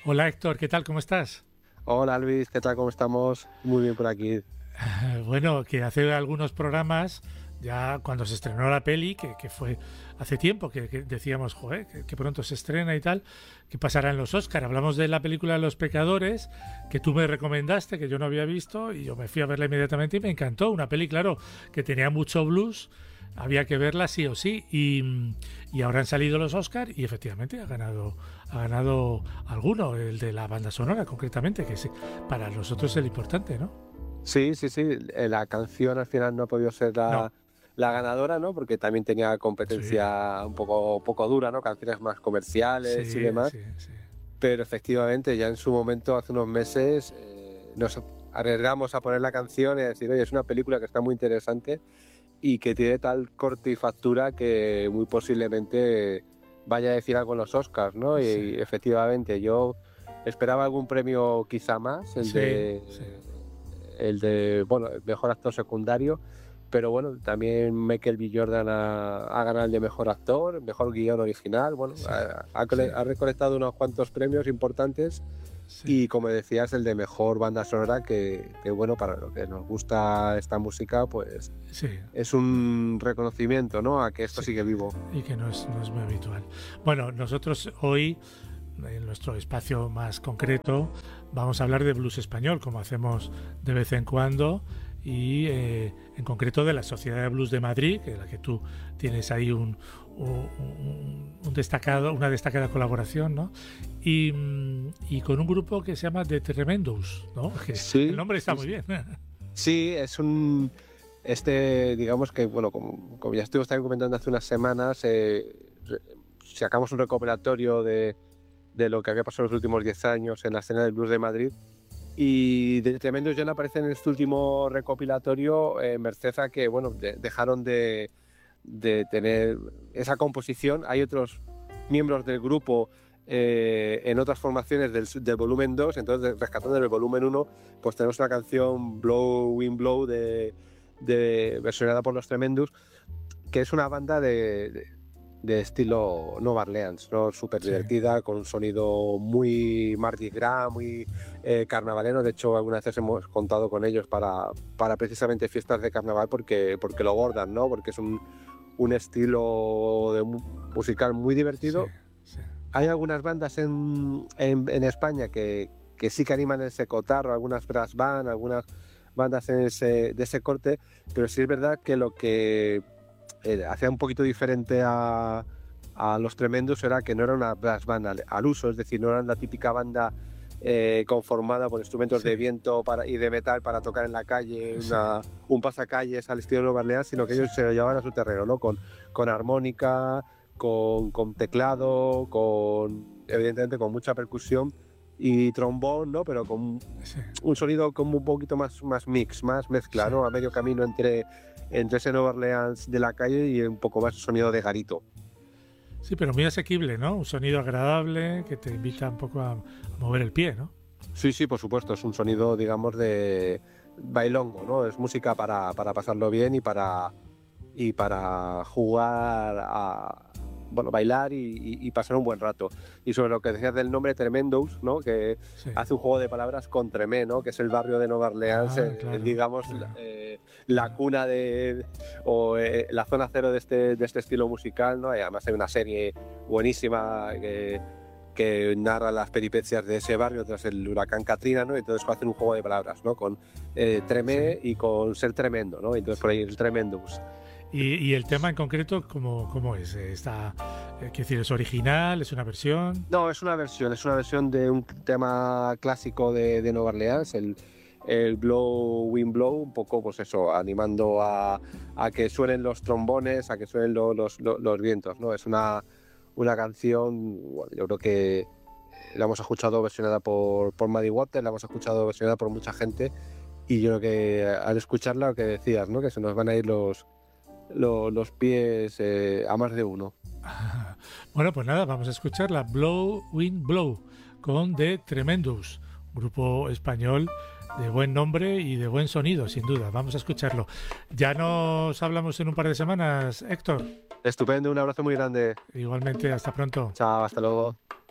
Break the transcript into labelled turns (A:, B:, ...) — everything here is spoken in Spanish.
A: Hola Héctor, ¿qué tal? ¿Cómo estás?
B: Hola Luis, ¿qué tal? ¿Cómo estamos? Muy bien por aquí.
A: Bueno, que hace algunos programas, ya cuando se estrenó la peli, que fue hace tiempo, que decíamos, joder, que pronto se estrena y tal, que pasará en los Oscar. Hablamos de la película Los Pecadores, que tú me recomendaste, que yo no había visto, y yo me fui a verla inmediatamente y me encantó. Una peli, claro, que tenía mucho blues, había que verla sí o sí. Y ahora han salido los Oscar y efectivamente ha ganado alguno, el de la banda sonora concretamente, que es, para nosotros es el importante, ¿no?
B: Sí, sí, sí, la canción al final no ha podido ser
A: No,
B: la ganadora, ¿no? Porque también tenía
A: sí,
B: competencia un poco dura, ¿no? Canciones más comerciales y
A: sí,
B: demás.
A: sí, sí.
B: Pero efectivamente, ya en su momento, hace unos meses, nos arriesgamos a poner la canción y a decir, oye, es una película que está muy interesante y que tiene tal corte y factura que muy posiblemente vaya a decir algo en los Oscars, ¿no?
A: Sí,
B: Y efectivamente, yo esperaba algún premio quizá más,
A: sí, sí,
B: bueno, el mejor actor secundario, pero bueno, también Michael B. Jordan ha ganado el de mejor actor, mejor guión original, bueno,
A: sí, sí,
B: ha recolectado unos cuantos premios importantes
A: sí,
B: y como decías, el de mejor banda sonora, que bueno, para lo que nos gusta esta música, pues
A: sí,
B: es un reconocimiento, ¿no? A que esto
A: sí.
B: sigue vivo.
A: Y que no es muy habitual. Bueno, nosotros hoy, en nuestro espacio más concreto, vamos a hablar de blues español, como hacemos de vez en cuando, y en concreto de la Sociedad de Blues de Madrid, que la que tú tienes ahí un destacado, una destacada colaboración, ¿no? Y con un grupo que se llama The Tremendous, ¿no? Que el
B: Sí,
A: nombre está
B: sí,
A: muy
B: sí.
A: bien.
B: Sí, digamos que, bueno, como ya estuvimos también comentando hace unas semanas, re- sacamos un recopilatorio de lo que había pasado en los últimos 10 años en la escena del blues de Madrid. Y de Tremendos ya no aparece en este último recopilatorio, merced a que, bueno, dejaron de tener esa composición. Hay otros miembros del grupo en otras formaciones del volumen 2, entonces rescatando del volumen 1, pues tenemos una canción Blow, Wind Blow, versionada por los Tremendos, que es una banda de estilo Nueva Orleans, ¿no? Súper
A: Sí,
B: divertida, con un sonido muy Mardi Gras, muy carnavalero. De hecho, algunas veces hemos contado con ellos para precisamente fiestas de carnaval porque lo bordan, ¿no? Porque es un estilo musical muy
A: sí,
B: divertido.
A: sí.
B: Hay algunas bandas en España que sí que animan ese cotarro, algunas brass band, algunas bandas de ese corte, pero sí es verdad que lo que hacía un poquito diferente a los Tremendos era que no era una brass band al uso, es decir, no eran la típica banda conformada por instrumentos
A: Sí,
B: de viento y de metal para tocar en la calle,
A: sí,
B: un pasacalles al estilo de Nueva Orleans, sino que
A: sí,
B: ellos se lo llevaban a su terreno, ¿no? Con armónica, con teclado, evidentemente con mucha percusión y trombón, ¿no? Pero con
A: sí,
B: un sonido como un poquito más mix, más mezcla,
A: sí.
B: ¿no? A medio camino entre ese Nueva Orleans de la calle y un poco más sonido de garito.
A: Sí, pero muy asequible, ¿no? Un sonido agradable que te invita un poco a mover el pie, ¿no?
B: Sí, sí, por supuesto, es un sonido, digamos, de bailongo, ¿no? Es música para pasarlo bien y para jugar bueno, bailar y pasar un buen rato. Y sobre lo que decías del nombre Tremendous, ¿no? Que
A: Sí.
B: hace un juego de palabras con Tremé, ¿no? Que es el barrio de Nueva Orleans,
A: Ah, claro,
B: digamos,
A: claro,
B: la
A: claro.
B: cuna o la zona cero de este estilo musical, ¿no? Y además hay una serie buenísima que narra las peripecias de ese barrio tras el huracán Katrina, ¿no? Entonces hacen un juego de palabras, ¿no? Con
A: Sí,
B: Tremé y con ser tremendo, ¿no? Entonces
A: sí.
B: por ahí el Tremendous.
A: Y el tema en concreto, ¿cómo es? Quiero decir, ¿es original? ¿Es una versión?
B: No, es una versión de un tema clásico de Nueva Orleans, el Blow, Wind Blow, un poco, pues eso, animando a que suenen los trombones, a que suenen los vientos, ¿no? Es una canción, bueno, yo creo que la hemos escuchado versionada por Muddy Waters, la hemos escuchado versionada por mucha gente, y yo creo que al escucharla, lo que decías, ¿no? Que se nos van a ir los pies a más de uno.
A: Bueno, pues nada, vamos a escuchar la Blow, Wind Blow con The Tremendous, grupo español de buen nombre y de buen sonido, sin duda. Vamos a escucharlo. Ya nos hablamos en un par de semanas, Héctor.
B: Estupendo, un abrazo muy grande.
A: Igualmente, hasta pronto.
B: Chao, hasta luego.